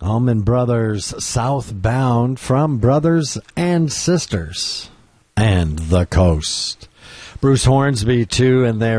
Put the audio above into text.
Allman Brothers Southbound from Brothers and Sisters and the Coast. Bruce Hornsby, too, and their